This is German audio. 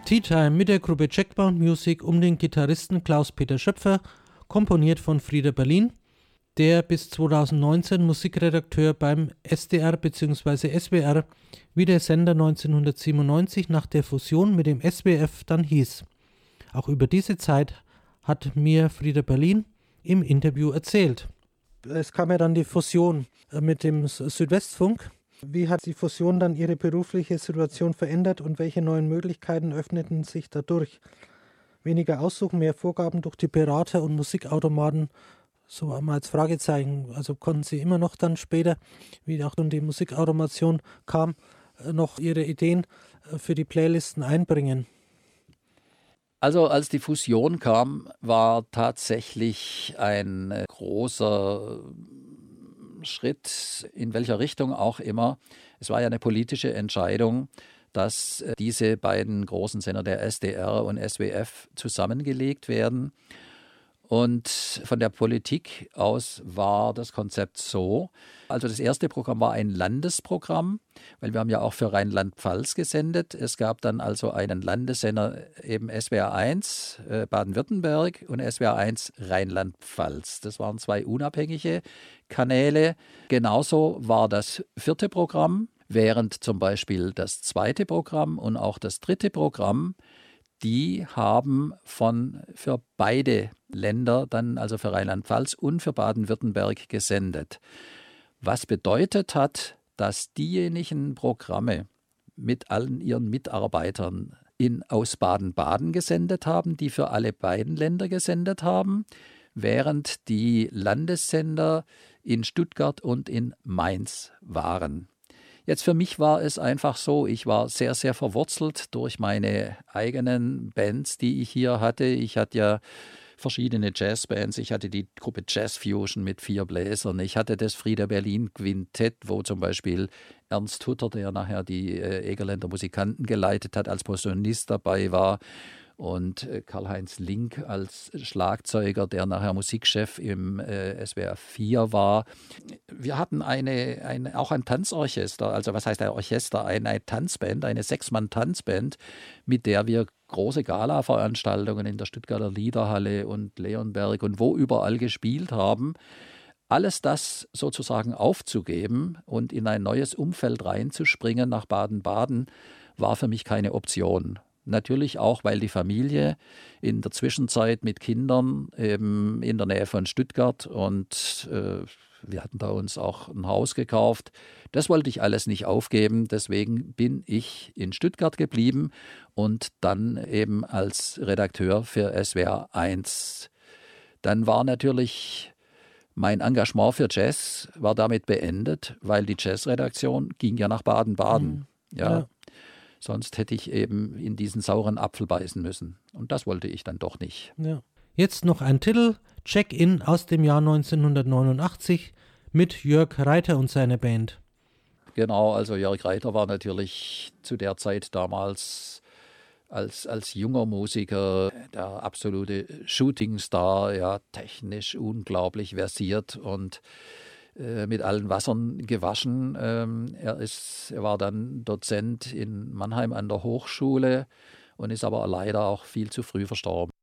Tea Time mit der Gruppe Checkbound Music um den Gitarristen Klaus-Peter Schöpfer, komponiert von Frieder Berlin, der bis 2019 Musikredakteur beim SDR bzw. SWR, wie der Sender 1997 nach der Fusion mit dem SWF dann hieß. Auch über diese Zeit hat mir Frieder Berlin im Interview erzählt. Es kam ja dann die Fusion mit dem Südwestfunk. Wie hat die Fusion dann Ihre berufliche Situation verändert und welche neuen Möglichkeiten öffneten sich dadurch? Weniger Aussuchen, mehr Vorgaben durch die Berater und Musikautomaten, so einmal als Fragezeichen. Also konnten Sie immer noch dann später, wie auch dann die Musikautomation kam, noch Ihre Ideen für die Playlisten einbringen? Also als die Fusion kam, war tatsächlich ein großer Schritt, in welcher Richtung auch immer. Es war ja eine politische Entscheidung, dass diese beiden großen Sender, der SDR und SWF, zusammengelegt werden. Und von der Politik aus war das Konzept so, also das erste Programm war ein Landesprogramm, weil wir haben ja auch für Rheinland-Pfalz gesendet. Es gab dann also einen Landessender, eben SWR 1 Baden-Württemberg und SWR 1 Rheinland-Pfalz. Das waren zwei unabhängige Kanäle. Genauso war das vierte Programm, während zum Beispiel das zweite Programm und auch das dritte Programm, die haben für beide Länder dann, also für Rheinland-Pfalz und für Baden-Württemberg gesendet. Was bedeutet hat, dass diejenigen Programme mit allen ihren Mitarbeitern aus Baden-Baden gesendet haben, die für alle beiden Länder gesendet haben, während die Landessender in Stuttgart und in Mainz waren. Jetzt für mich war es einfach so, ich war sehr, sehr verwurzelt durch meine eigenen Bands, die ich hier hatte. Ich hatte ja verschiedene Jazzbands. Ich hatte die Gruppe Jazz Fusion mit 4 Bläsern. Ich hatte das Frieder Berlin Quintett, wo zum Beispiel Ernst Hutter, der nachher die Egerländer Musikanten geleitet hat, als Posaunist dabei war. Und Karl-Heinz Link als Schlagzeuger, der nachher Musikchef im SWR 4 war. Wir hatten auch ein Tanzorchester, also was heißt ein Orchester, eine Tanzband, eine 6-Mann-Tanzband, mit der wir große Gala-Veranstaltungen in der Stuttgarter Liederhalle und Leonberg und wo überall gespielt haben. Alles das sozusagen aufzugeben und in ein neues Umfeld reinzuspringen nach Baden-Baden, war für mich keine Option. Natürlich auch, weil die Familie in der Zwischenzeit mit Kindern eben in der Nähe von Stuttgart und wir hatten da uns auch ein Haus gekauft. Das wollte ich alles nicht aufgeben. Deswegen bin ich in Stuttgart geblieben und dann eben als Redakteur für SWR 1. Dann war natürlich mein Engagement für Jazz war damit beendet, weil die Jazzredaktion ging ja nach Baden-Baden. Ja. Sonst hätte ich eben in diesen sauren Apfel beißen müssen. Und das wollte ich dann doch nicht. Ja. Jetzt noch ein Titel, Check-In aus dem Jahr 1989 mit Jörg Reiter und seiner Band. Genau, also Jörg Reiter war natürlich zu der Zeit damals als junger Musiker der absolute Shootingstar, ja, technisch unglaublich versiert und mit allen Wassern gewaschen. Er war dann Dozent in Mannheim an der Hochschule und ist aber leider auch viel zu früh verstorben.